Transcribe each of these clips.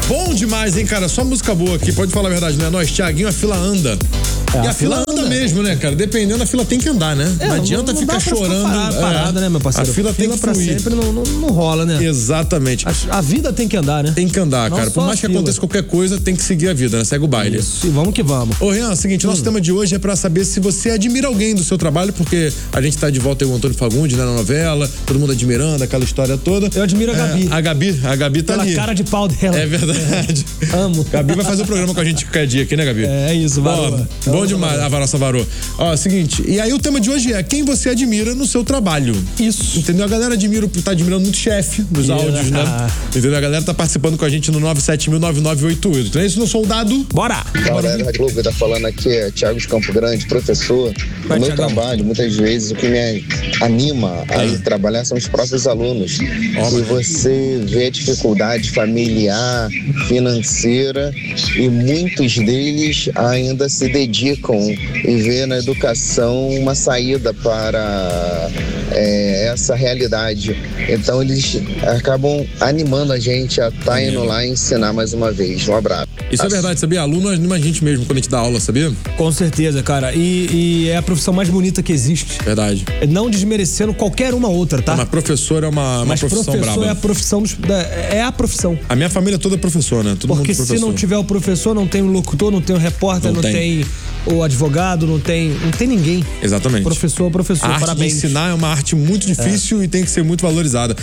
Bom demais, hein, cara? Só música boa aqui, pode falar a verdade, né? Nós, Thiaguinho, a fila anda. E a fila anda mesmo, né, cara? Dependendo, a fila tem que andar, né? Não adianta não ficar chorando. Parada, né, meu parceiro? A fila tem que pra fluir. sempre não rola, né? Exatamente. A vida tem que andar, né? Tem que andar, cara. Por mais que aconteça qualquer coisa, tem que seguir a vida, né? Segue o baile. Isso, e vamos que vamos. Ô, Rian, é o seguinte, nosso tema de hoje é pra saber se você admira alguém do seu trabalho, porque a gente tá de volta aí o Antônio Fagundes, né, na novela, todo mundo admirando, aquela história toda. Eu admiro a Gabi. A Gabi tá ali. Pela cara de pau dela. É verdade. Amo. Gabi vai fazer o programa com a gente qualquer dia aqui, né, Gabi? É isso, Varô. Bom demais, a nossa Varô. Ó, seguinte, e aí o tema de hoje é quem você admira no seu trabalho. Isso. Entendeu? A galera tá admirando muito chefe nos áudios, né? Entendeu? A galera tá participando com a gente no 9709988. Não é isso, meu soldado? Bora! Galera, Rádio Globo, tá falando aqui é Thiago de Campo Grande, professor. No meu trabalho, muitas vezes, o que me anima a ir trabalhar são os próprios alunos. E você vê a dificuldade familiar, financeira, e muitos deles ainda se dedicam e vê na educação uma saída para essa realidade. Então eles acabam animando a gente a estar indo lá e ensinar mais uma vez. Um abraço. Isso é verdade, sabia? Aluno anima a gente mesmo quando a gente dá aula, sabia? Com certeza, cara. E é a profissão mais bonita que existe. Verdade. Não desmerecendo qualquer uma outra, tá? Mas professor é uma profissão braba. Mas professor é a profissão. A minha família toda é professor, né? Todo Porque mundo professor. Se não tiver o professor, não tem o locutor, não tem o repórter, não tem o advogado, não tem ninguém. Exatamente. Professor, a arte parabéns. De ensinar é uma arte muito difícil e tem que ser muito valorizada.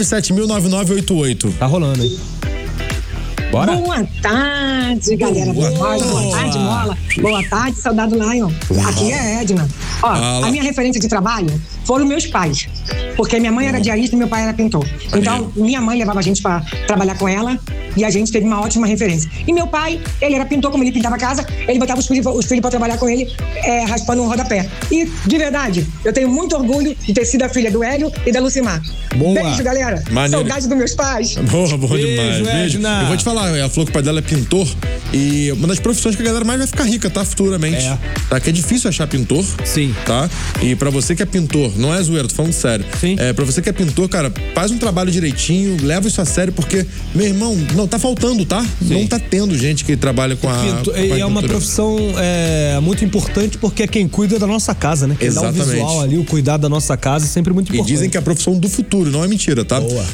9709988. Tá rolando, hein? Bora? Boa tarde, galera. Boa tarde, Mola. Boa tarde, Soldado Lion. Aqui é Edna. Ó, a minha referência de trabalho foram meus pais. Porque minha mãe era diarista e meu pai era pintor. Então, minha mãe levava a gente pra trabalhar com ela e a gente teve uma ótima referência. E meu pai, ele era pintor, como ele pintava a casa, ele botava os filhos pra trabalhar com ele, raspando um rodapé. E, de verdade, eu tenho muito orgulho de ter sido a filha do Hélio e da Lucimar. Boa. Beijo, galera. Maneiro. Saudade dos meus pais. Boa demais. Beijo. Edna. Eu vou te falar, ela falou que o pai dela é pintor e uma das profissões que a galera mais vai ficar rica, tá? Futuramente. Tá? Que é difícil achar pintor. Sim. Tá? E pra você que é pintor, não é zoeira, tô falando sério. Sim. Pra você que é pintor, cara, faz um trabalho direitinho, leva isso a sério, porque, meu irmão, não, tá faltando, tá? Sim. Não tá tendo gente que trabalha com a E é uma profissão muito importante porque é quem cuida da nossa casa, né? Quem Exatamente. dá o visual ali, o cuidado da nossa casa é sempre muito importante. E dizem que é a profissão do futuro, não é mentira, tá? Boa.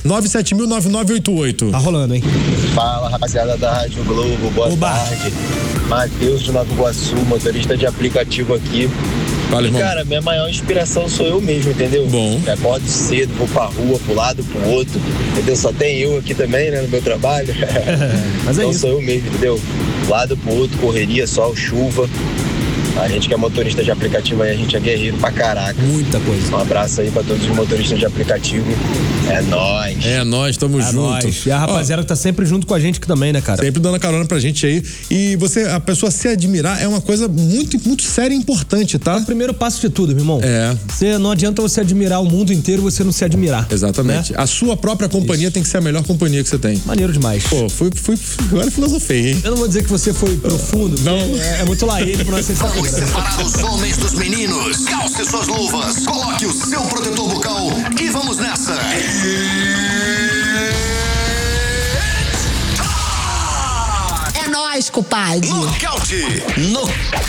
9709988. Tá rolando, hein? Fala, rapaziada da Rádio Globo, boa tarde. Matheus de Nova Iguaçu, motorista de aplicativo aqui. Fala, irmão. Cara, minha maior inspiração sou eu mesmo, entendeu? Bom. Eu acordo cedo, vou pra rua, pro lado, pro outro, entendeu? Só tem eu aqui também, né, no meu trabalho. Mas então isso. sou eu mesmo, entendeu? Lado pro outro, correria, sol, chuva. A gente que é motorista de aplicativo aí, a gente é guerreiro pra caraca. Muita coisa. Um abraço aí pra todos os motoristas de aplicativo. É nóis. É nóis, tamo junto. Nóis. E a rapaziada que tá sempre junto com a gente aqui também, né, cara? Sempre dando a carona pra gente aí. E a pessoa se admirar é uma coisa muito, muito séria e importante, tá? É o primeiro passo de tudo, meu irmão. Não adianta você admirar o mundo inteiro e você não se admirar. Exatamente. Né? A sua própria companhia tem que ser a melhor companhia que você tem. Maneiro demais. Pô, agora filosofei, hein? Eu não vou dizer que você foi profundo. Não. É muito lá ele pra nós ser Vamos separar os homens dos meninos. Calce suas luvas, coloque o seu protetor bucal e vamos nessa. É nóis, compadre. Nocaute.